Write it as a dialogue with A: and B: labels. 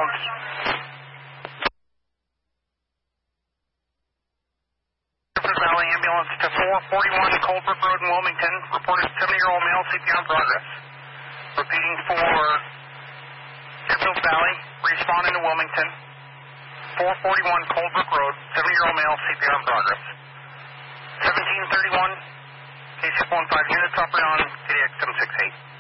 A: Jones. Deerfield Valley ambulance to 441 Coldbrook Road in Wilmington. Reported 70-year-old male CPR in progress. Repeating for Deerfield Valley, respond into Wilmington. 441 Coldbrook Road, 70-year-old male CPR in progress. 1731, KC 15 units operating on KDX 768.